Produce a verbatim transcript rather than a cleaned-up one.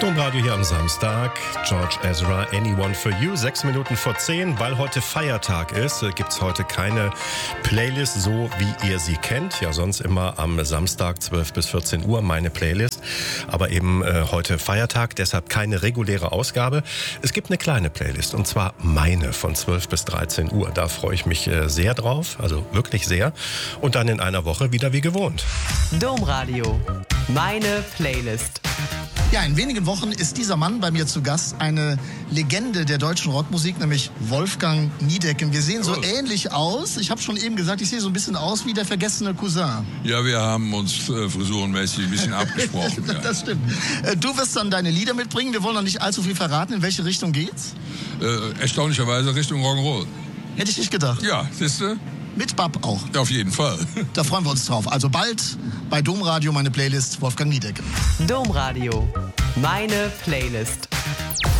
Domradio hier am Samstag. George Ezra, Anyone for You. Sechs Minuten vor zehn. Weil heute Feiertag ist, gibt es heute keine Playlist, so wie ihr sie kennt. Ja, sonst immer am Samstag zwölf bis vierzehn Uhr meine Playlist. Aber eben äh, heute Feiertag, deshalb keine reguläre Ausgabe. Es gibt eine kleine Playlist, und zwar meine von zwölf bis dreizehn Uhr. Da freue ich mich äh, sehr drauf, also wirklich sehr. Und dann in einer Woche wieder wie gewohnt. Domradio, meine Playlist. Ja, in wenigen Wochen ist dieser Mann bei mir zu Gast, eine Legende der deutschen Rockmusik, nämlich Wolfgang Niedecken. Wir sehen so oh. ähnlich aus. Ich habe schon eben gesagt, ich sehe so ein bisschen aus wie der vergessene Cousin. Ja, wir haben uns äh, frisurenmäßig ein bisschen abgesprochen. das, ja. das stimmt. Äh, du wirst dann deine Lieder mitbringen. Wir wollen noch nicht allzu viel verraten. In welche Richtung geht's? Äh, erstaunlicherweise Richtung Rock'n'Roll. Hätte ich nicht gedacht. Ja, siehst du? Mit Bab auch. Auf jeden Fall. Da freuen wir uns drauf. Also bald bei Domradio meine Playlist, Wolfgang Niedecken. Domradio, meine Playlist.